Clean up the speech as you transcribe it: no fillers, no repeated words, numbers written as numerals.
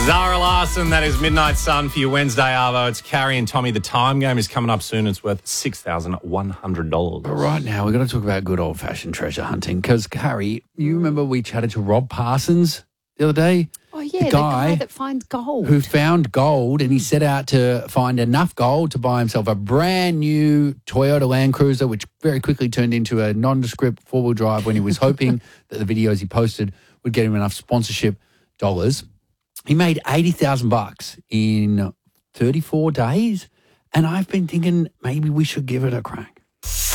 Zara Larson, that is Midnight Sun for your Wednesday Arvo. It's Carrie and Tommy. The time game is coming up soon. It's worth $6,100. But right now, we're going to talk about good old-fashioned treasure hunting because, Carrie, you remember we chatted to Rob Parsons the other day? Oh, yeah, the guy that finds gold. Who found gold, and he set out to find enough gold to buy himself a brand new Toyota Land Cruiser, which very quickly turned into a nondescript four-wheel drive when he was hoping that the videos he posted would get him enough sponsorship dollars. He made $80,000 in 34 days, and I've been thinking maybe we should give it a crack.